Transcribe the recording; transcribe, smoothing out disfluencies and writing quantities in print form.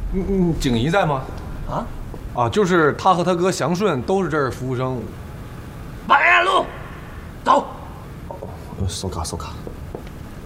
景怡在吗？就是他和他哥祥顺都是这儿服务生。 马沿路，走。 搜卡。